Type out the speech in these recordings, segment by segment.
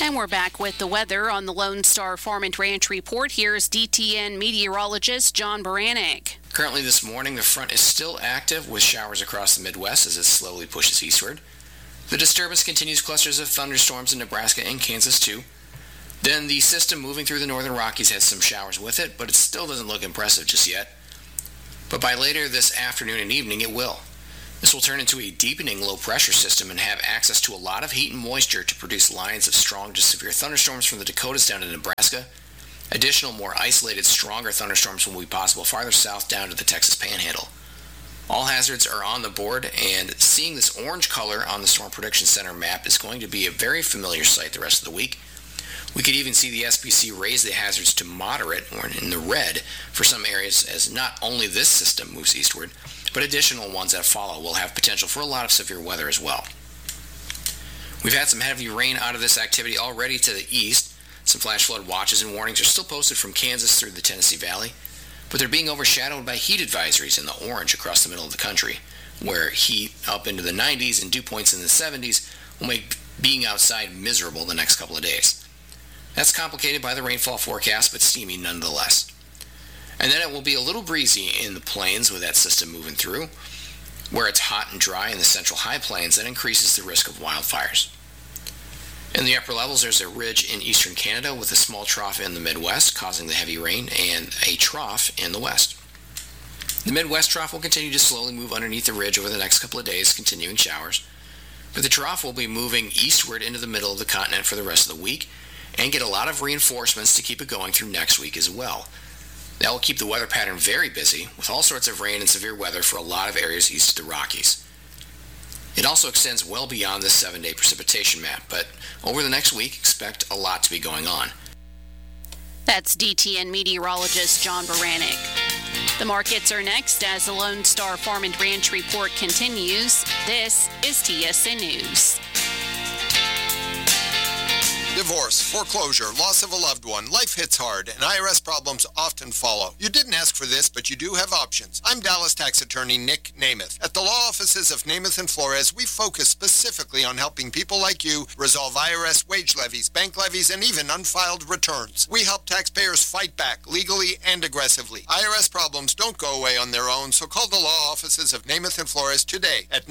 And we're back with the weather on the Lone Star Farm and Ranch Report. Here's DTN meteorologist John Baranek. Currently this morning, the front is still active with showers across the Midwest as it slowly pushes eastward. The disturbance continues clusters of thunderstorms in Nebraska and Kansas too. Then the system moving through the northern Rockies has some showers with it, but it still doesn't look impressive just yet. But by later this afternoon and evening, it will. This will turn into a deepening low-pressure system and have access to a lot of heat and moisture to produce lines of strong to severe thunderstorms from the Dakotas down to Nebraska. Additional, more isolated, stronger thunderstorms will be possible farther south down to the Texas Panhandle. All hazards are on the board, and seeing this orange color on the Storm Prediction Center map is going to be a very familiar sight the rest of the week. We could even see the SPC raise the hazards to moderate, or in the red, for some areas as not only this system moves eastward, but additional ones that follow will have potential for a lot of severe weather as well. We've had some heavy rain out of this activity already to the east. Some flash flood watches and warnings are still posted from Kansas through the Tennessee Valley, but they're being overshadowed by heat advisories in the orange across the middle of the country, where heat up into the 90s and dew points in the 70s will make being outside miserable the next couple of days. That's complicated by the rainfall forecast, but steamy nonetheless. And then it will be a little breezy in the plains with that system moving through. Where it's hot and dry in the central high plains, that increases the risk of wildfires. In the upper levels, there's a ridge in eastern Canada with a small trough in the Midwest causing the heavy rain and a trough in the west. The Midwest trough will continue to slowly move underneath the ridge over the next couple of days, continuing showers. But the trough will be moving eastward into the middle of the continent for the rest of the week and get a lot of reinforcements to keep it going through next week as well. That will keep the weather pattern very busy, with all sorts of rain and severe weather for a lot of areas east of the Rockies. It also extends well beyond this 7-day precipitation map, but over the next week, expect a lot to be going on. That's DTN meteorologist John Baranek. The markets are next as the Lone Star Farm and Ranch Report continues. This is TSN News. Divorce, foreclosure, loss of a loved one, life hits hard, and IRS problems often follow. You didn't ask for this, but you do have options. I'm Dallas tax attorney Nick Namath. At the law offices of Namath and Flores, we focus specifically on helping people like you resolve IRS wage levies, bank levies, and even unfiled returns. We help taxpayers fight back legally and aggressively. IRS problems don't go away on their own, so call the law offices of Namath and Flores today at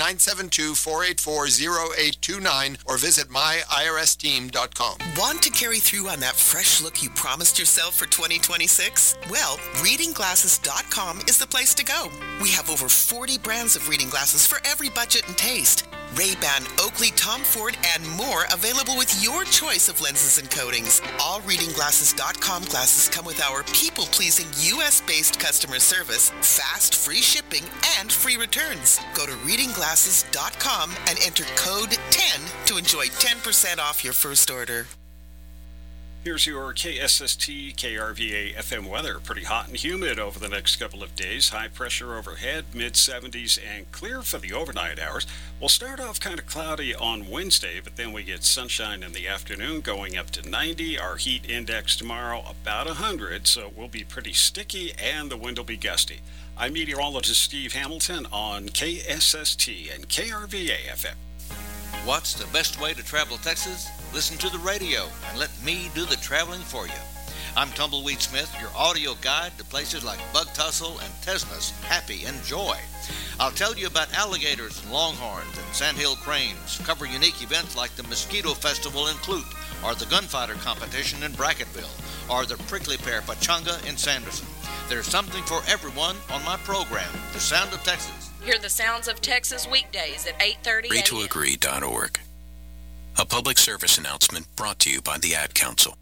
972-484-0829 or visit myirsteam.com. Want to carry through on that fresh look you promised yourself for 2026? Well, readingglasses.com is the place to go. We have over 40 brands of reading glasses for every budget and taste. Ray-Ban, Oakley, Tom Ford, and more available with your choice of lenses and coatings. All readingglasses.com glasses come with our people-pleasing U.S.-based customer service, fast, free shipping, and free returns. Go to readingglasses.com and enter code 10 to enjoy 10% off your first order. Here's your KSST KRVA FM weather. Pretty hot and humid over the next couple of days. High pressure overhead, mid-70s, and clear for the overnight hours. We'll start off kind of cloudy on Wednesday, but then we get sunshine in the afternoon going up to 90. Our heat index tomorrow about 100, so we'll be pretty sticky and the wind will be gusty. I'm meteorologist Steve Hamilton on KSST and KRVA FM. What's the best way to travel Texas? Listen to the radio and let me do the traveling for you. I'm Tumbleweed Smith, your audio guide to places like Bug Tussle and Tesnas, Happy and Joy. I'll tell you about alligators and longhorns and sandhill cranes, cover unique events like the Mosquito Festival in Clute, or the Gunfighter Competition in Bracketville, or the Prickly Pear Pachanga in Sanderson. There's something for everyone on my program, The Sound of Texas. Hear the sounds of Texas weekdays at 8:30 a.m. FreeToAgree.org. A public service announcement brought to you by the Ad Council.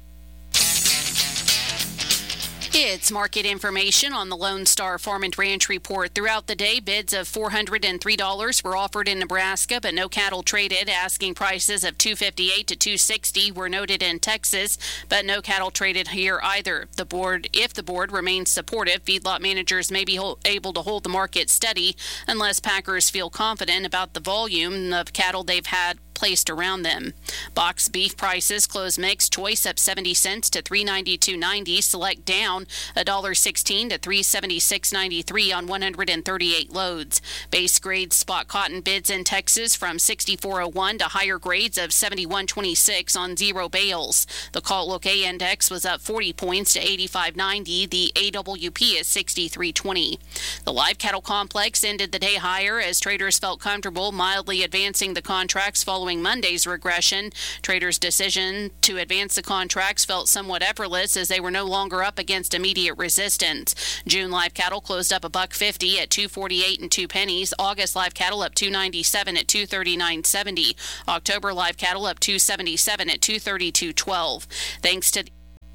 It's market information on the Lone Star Farm and Ranch Report. Throughout the day, bids of $403 were offered in Nebraska, but no cattle traded. Asking prices of $258 to $260 were noted in Texas, but no cattle traded here either. If the board remains supportive, feedlot managers may be able to hold the market steady unless packers feel confident about the volume of cattle they've had placed around them. Boxed beef prices closed mixed, choice up 70 cents to $392.90, select down $1.16 to $376.93 on 138 loads. Base grade spot cotton bids in Texas from 64.01 to higher grades of 71.26 on 0 bales. The Call-Look A index was up 40 points to 85.90. The AWP is 63.20. The live cattle complex ended the day higher as traders felt comfortable mildly advancing the contracts following Monday's regression. Traders' decision to advance the contracts felt somewhat effortless as they were no longer up against immediate resistance. June live cattle closed up $1.50 at $2.48 2 pennies. August live cattle up $2.97 at $2.39.70. October live cattle up $2.77 at $2.32.12. Thanks to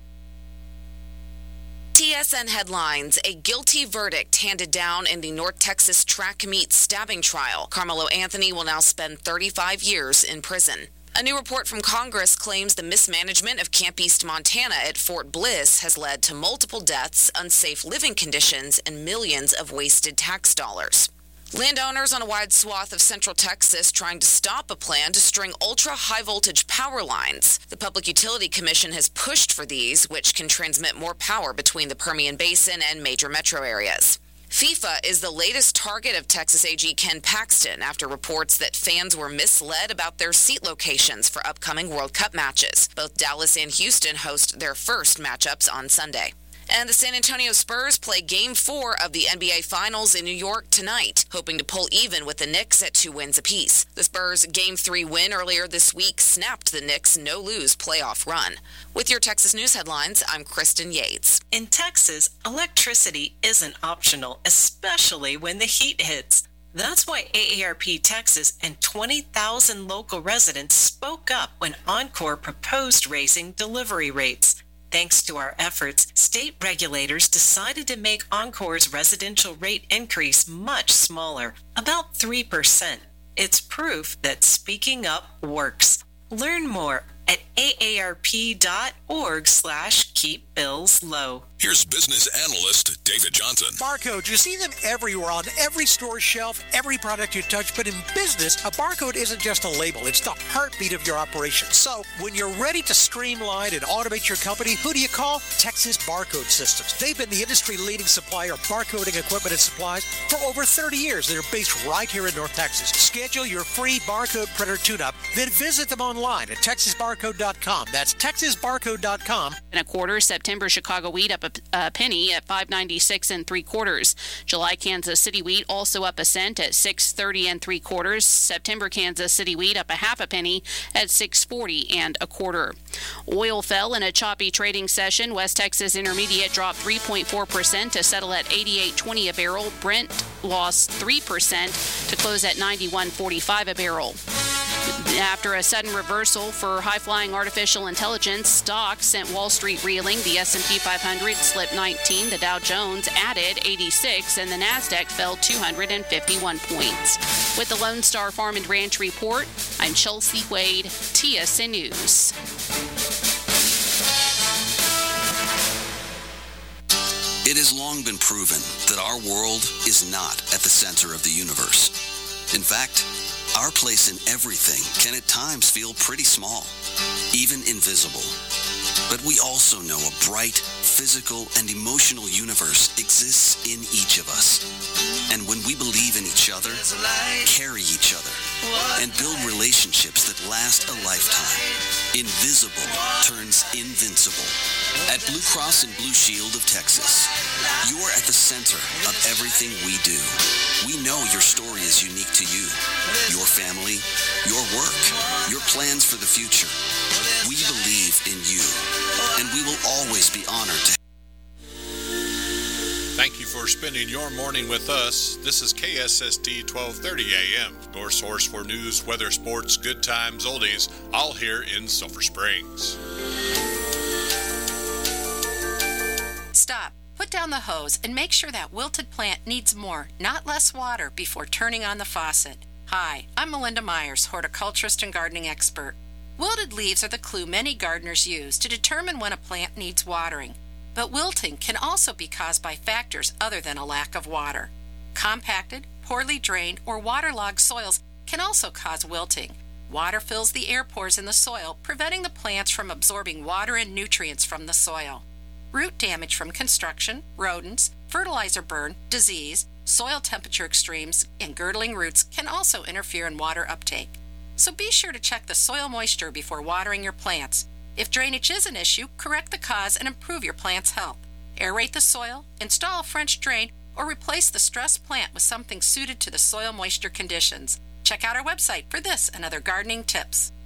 TSN headlines: a guilty verdict handed down in the North Texas track meet stabbing trial. Carmelo Anthony will now spend 35 years in prison. A new report from Congress claims the mismanagement of Camp East Montana at Fort Bliss has led to multiple deaths, unsafe living conditions, and millions of wasted tax dollars. Landowners on a wide swath of central Texas trying to stop a plan to string ultra-high voltage power lines. The Public Utility Commission has pushed for these, which can transmit more power between the Permian Basin and major metro areas. FIFA is the latest target of Texas AG Ken Paxton after reports that fans were misled about their seat locations for upcoming World Cup matches. Both Dallas and Houston host their first matchups on Sunday. And the San Antonio Spurs play Game 4 of the NBA Finals in New York tonight, hoping to pull even with the Knicks at 2 wins apiece. The Spurs' Game 3 win earlier this week snapped the Knicks' no-lose playoff run. With your Texas News headlines, I'm Kristen Yates. In Texas, electricity isn't optional, especially when the heat hits. That's why AARP Texas and 20,000 local residents spoke up when Oncor proposed raising delivery rates. Thanks to our efforts, state regulators decided to make Oncor's residential rate increase much smaller, about 3%. It's proof that speaking up works. Learn more at aarp.org/keepbillslow. Here's business analyst David Johnson. Barcodes, you see them everywhere on every store shelf, every product you touch. But in business, a barcode isn't just a label. It's the heartbeat of your operation. So when you're ready to streamline and automate your company, who do you call? Texas Barcode Systems. They've been the industry-leading supplier of barcoding equipment and supplies for over 30 years. They're based right here in North Texas. Schedule your free barcode printer tune-up, then visit them online at texasbarcode.com. That's texasbarcode.com. And a quarter. September Chicago wheat up a penny at $5.96 3/4. July Kansas City wheat also up a cent at $6.30 3/4. September Kansas City wheat up a half a penny at $6.40 1/4. Oil fell in a choppy trading session. West Texas Intermediate dropped 3.4% to settle at $88.20 a barrel. Brent lost 3% to close at $91.45 a barrel. After a sudden reversal for high-flying artificial intelligence, stocks sent Wall Street reeling. The S&P 500 slipped 19, the Dow Jones added 86, and the NASDAQ fell 251 points. With the Lone Star Farm and Ranch Report, I'm Chelsea Wade, TSN News. It has long been proven that our world is not at the center of the universe. In fact, our place in everything can at times feel pretty small, even invisible. But we also know a bright, physical, and emotional universe exists in each of us. And when we believe in each other, carry each other, and build relationships that last a lifetime, invisible turns invincible. At Blue Cross and Blue Shield of Texas, you're at the center of everything we do. We know your story is unique to you, your family, your work, your plans for the future. We believe in you, and we will always be honored to. Thank you for spending your morning with us. This is KSST 1230 AM, your source for news, weather, sports, good times, oldies, all here in Sulphur Springs. Stop. Put down the hose and make sure that wilted plant needs more, not less water before turning on the faucet. Hi, I'm Melinda Myers, horticulturist and gardening expert. Wilted leaves are the clue many gardeners use to determine when a plant needs watering. But wilting can also be caused by factors other than a lack of water. Compacted, poorly drained, or waterlogged soils can also cause wilting. Water fills the air pores in the soil, preventing the plants from absorbing water and nutrients from the soil. Root damage from construction, rodents, fertilizer burn, disease, soil temperature extremes, and girdling roots can also interfere in water uptake. So be sure to check the soil moisture before watering your plants. If drainage is an issue, correct the cause and improve your plant's health. Aerate the soil, install a French drain, or replace the stressed plant with something suited to the soil moisture conditions. Check out our website for this and other gardening tips.